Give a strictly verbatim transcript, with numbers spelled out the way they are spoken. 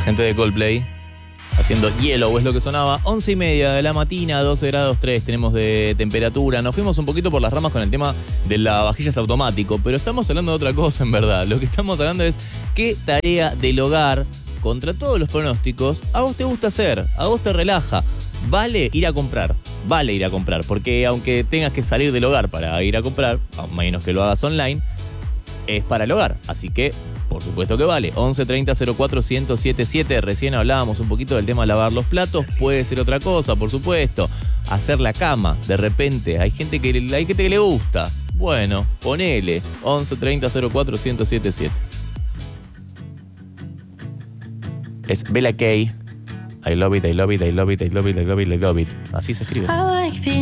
La gente de Coldplay haciendo Yellow es lo que sonaba. Once y media de la mañana, doce grados tres tenemos de temperatura. Nos fuimos un poquito por las ramas con el tema de las vajillas automático, pero estamos hablando de otra cosa en verdad. Lo que estamos hablando es qué tarea del hogar, contra todos los pronósticos, a vos te gusta hacer, a vos te relaja. Vale ir a comprar, vale ir a comprar, porque aunque tengas que salir del hogar para ir a comprar, a menos que lo hagas online, es para el hogar, así que por supuesto que vale. Once treinta cero cuatro cien setenta y siete. Recién hablábamos un poquito del tema de lavar los platos. Puede ser otra cosa, por supuesto. Hacer la cama, de repente. Hay gente que, hay gente que le gusta. Bueno, ponele. Once treinta cero cuatro cien setenta y siete. Es Bella Kay. I love it, I love it, I love it, I love it, I love it, I love it. Así se escribe.